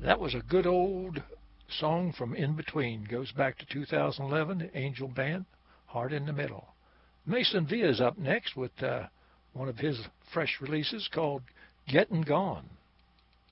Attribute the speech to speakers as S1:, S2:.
S1: That was a good old song from In Between. Goes back to 2011, Angel Band, Heart in the Middle. Mason Villa's up next with one of his fresh releases called Getting Gone.